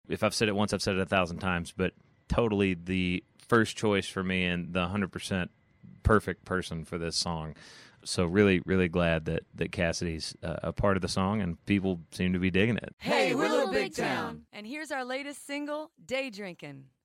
If I've said it once, I've said it 1,000 times, but totally the first choice for me and the 100% perfect person for this song. So really, really glad that Cassidy's a part of the song, and people seem to be digging it. Hey, we're Little Big Town. And here's our latest single, Day Drinkin'.